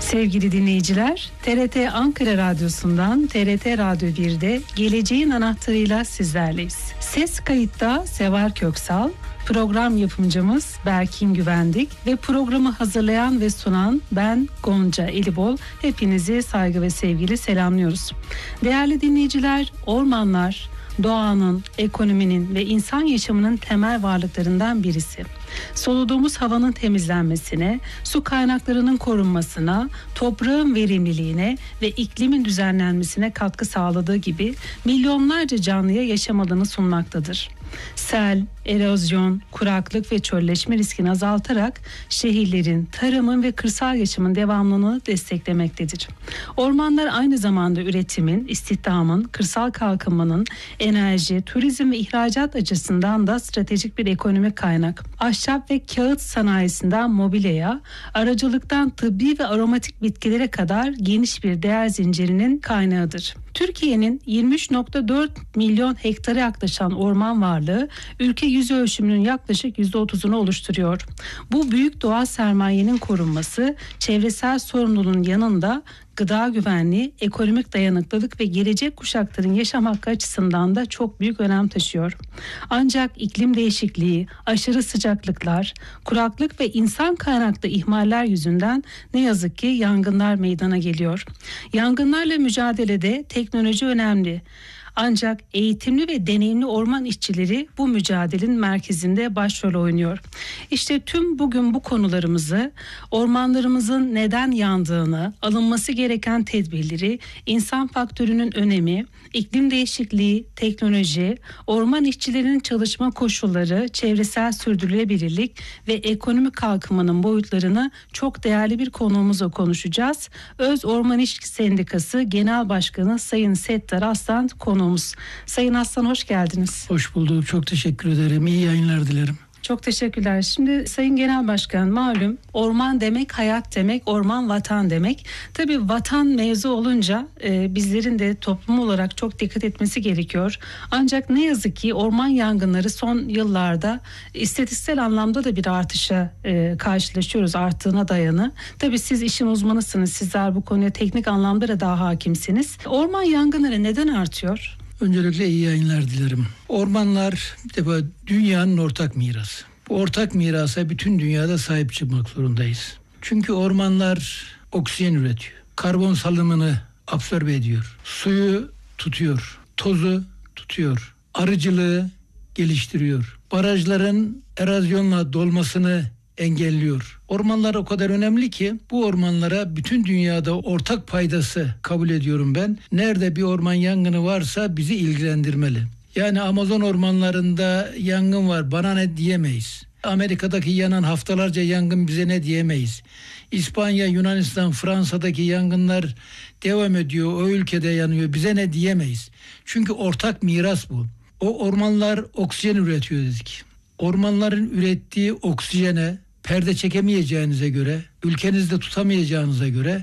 Sevgili dinleyiciler, TRT Ankara Radyosu'ndan TRT Radyo 1'de Geleceğin Anahtarı'yla sizlerleyiz. Ses kayıtta Sevar Köksal, program yapımcımız Berkin Güvendik ve programı hazırlayan ve sunan ben Gonca Elibol. Hepinizi saygı ve sevgiyle selamlıyoruz. Değerli dinleyiciler, ormanlar doğanın, ekonominin ve insan yaşamının temel varlıklarından birisi. Soluduğumuz havanın temizlenmesine, su kaynaklarının korunmasına, toprağın verimliliğine ve iklimin düzenlenmesine katkı sağladığı gibi milyonlarca canlıya yaşam alanı sunmaktadır. Sel, erozyon, kuraklık ve çölleşme riskini azaltarak şehirlerin, tarımın ve kırsal yaşamın devamlılığını desteklemektedir. Ormanlar aynı zamanda üretimin, istihdamın, kırsal kalkınmanın, enerji, turizm ve ihracat açısından da stratejik bir ekonomik kaynak. Ahşap ve kağıt sanayisinden mobilyaya, aracılıktan tıbbi ve aromatik bitkilere kadar geniş bir değer zincirinin kaynağıdır. Türkiye'nin 23,4 milyon hektara yaklaşan orman varlığı ülke yüz ölçümünün yaklaşık %30'unu oluşturuyor. Bu büyük doğal sermayenin korunması, çevresel sorumluluğun yanında gıda güvenliği, ekonomik dayanıklılık ve gelecek kuşakların yaşam hakkı açısından da çok büyük önem taşıyor. Ancak iklim değişikliği, aşırı sıcaklıklar, kuraklık ve insan kaynaklı ihmaller yüzünden ne yazık ki yangınlar meydana geliyor. Yangınlarla mücadelede teknoloji önemli. Ancak eğitimli ve deneyimli orman işçileri bu mücadelenin merkezinde başrol oynuyor. İşte tüm bugün bu konularımızı, ormanlarımızın neden yandığını, alınması gereken tedbirleri, insan faktörünün önemi, iklim değişikliği, teknoloji, orman işçilerinin çalışma koşulları, çevresel sürdürülebilirlik ve ekonomik kalkınmanın boyutlarını çok değerli bir konuğumuzla konuşacağız. Öz Orman İş Sendikası Genel Başkanı Sayın Settar Aslan konuğumuz. Sayın Aslan, hoş geldiniz. Hoş bulduk. Çok teşekkür ederim. İyi yayınlar dilerim. Çok teşekkürler. Şimdi Sayın Genel Başkan, malum orman demek hayat demek, orman vatan demek. Tabii vatan mevzu olunca bizlerin de toplum olarak çok dikkat etmesi gerekiyor. Ancak ne yazık ki orman yangınları son yıllarda istatistiksel anlamda da bir artışa karşılaşıyoruz, arttığına dayanı. Tabii siz işin uzmanısınız, sizler bu konuya teknik anlamda da daha hakimsiniz. Orman yangınları neden artıyor? Öncelikle iyi yayınlar dilerim. Ormanlar dünyanın ortak mirası. Bu ortak mirasa bütün dünyada sahip çıkmak zorundayız. Çünkü ormanlar oksijen üretiyor. Karbon salımını absorbe ediyor. Suyu tutuyor. Tozu tutuyor. Arıcılığı geliştiriyor. Barajların erozyonla dolmasını engelliyor. Ormanlar o kadar önemli ki bu ormanlara bütün dünyada ortak paydası kabul ediyorum ben. Nerede bir orman yangını varsa bizi ilgilendirmeli. Yani Amazon ormanlarında yangın var, bana ne diyemeyiz. Amerika'daki yanan haftalarca yangın bize ne diyemeyiz. İspanya, Yunanistan, Fransa'daki yangınlar devam ediyor. O ülkede yanıyor. Bize ne diyemeyiz. Çünkü ortak miras bu. O ormanlar oksijen üretiyor dedik. Ormanların ürettiği oksijene perde çekemeyeceğinize göre, ülkenizde tutamayacağınıza göre